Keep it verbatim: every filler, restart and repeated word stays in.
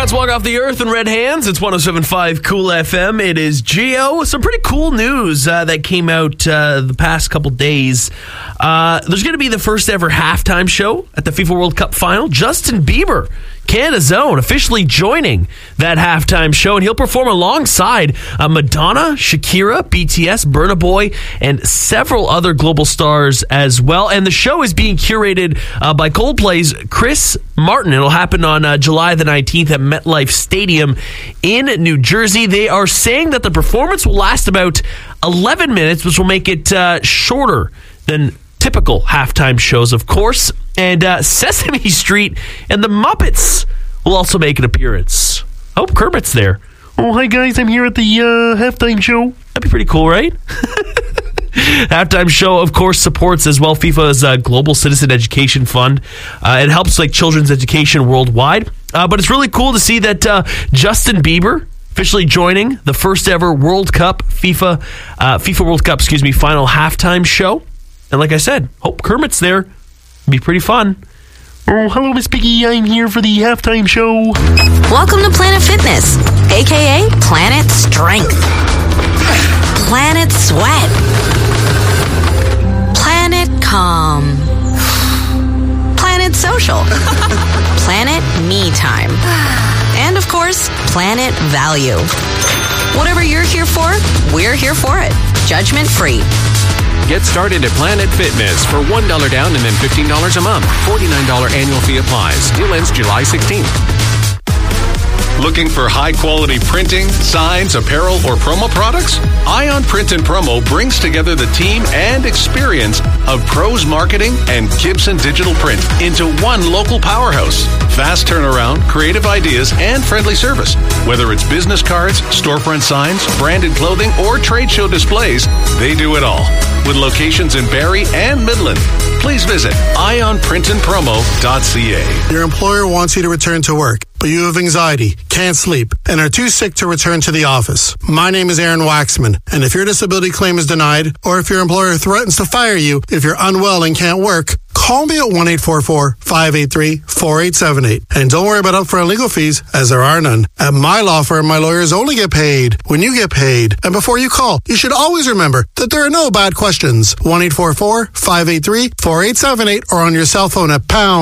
Gods walk off the earth in red hands. It's one oh seven point five Cool F M. It is Geo. Some pretty cool news uh, that came out uh, the past couple days. Uh, there's going to be the first ever halftime show at the FIFA World Cup final. Justin Bieber, Canada's own, officially joining that halftime show, and he'll perform alongside uh, Madonna, Shakira, B T S, Burna Boy, and several other global stars as well. And the show is being curated uh, by Coldplay's Chris Martin. It'll happen on uh, July the nineteenth at MetLife Stadium in New Jersey. They are saying that the performance will last about eleven minutes, which will make it uh, shorter than typical halftime shows, of course. And uh, Sesame Street and the Muppets will also make an appearance. I hope Kermit's there. Oh, hi guys, I'm here at the uh, halftime show. That'd be pretty cool, right? Halftime show, of course, supports as well FIFA's uh, Global Citizen Education Fund. Uh, it helps like children's education worldwide. Uh, but it's really cool to see that uh, Justin Bieber officially joining the first ever World Cup FIFA uh, FIFA World Cup, excuse me, final halftime show. And like I said, hope Kermit's there. It'd be pretty fun. Oh, hello, Miss Piggy. I'm here for the halftime show. Welcome to Planet Fitness, a k a. Planet Strength, Planet Sweat, Planet Calm, Planet Social, Planet Me Time, and of course, Planet Value. Whatever you're here for, we're here for it. Judgment free. Get started at Planet Fitness for one dollar down and then fifteen dollars a month. forty-nine dollars annual fee applies. Deal ends July sixteenth. Looking for high-quality printing, signs, apparel, or promo products? Ion Print and Promo brings together the team and experience of Pros Marketing and Gibson Digital Print into one local powerhouse. Fast turnaround, creative ideas, and friendly service. Whether it's business cards, storefront signs, branded clothing, or trade show displays, they do it all. With locations in Barrie and Midland. Please visit ion print and promo dot c a. Your employer wants you to return to work, but you have anxiety, can't sleep, and are too sick to return to the office. My name is Aaron Waxman, and if your disability claim is denied, or if your employer threatens to fire you if you're unwell and can't work, call me at one eight four four, five eight three, four eight seven eight. And don't worry about upfront legal fees, as there are none. At my law firm, my lawyers only get paid when you get paid. And before you call, you should always remember that there are no bad questions. one eight four four, five eight three, four eight seven eight or on your cell phone at pound